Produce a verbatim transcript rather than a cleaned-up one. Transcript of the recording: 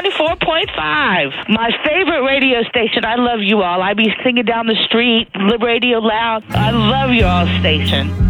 ninety-four point five. My favorite radio station. I love you all. I be singing down the street, Lib Radio Loud. I love your all station.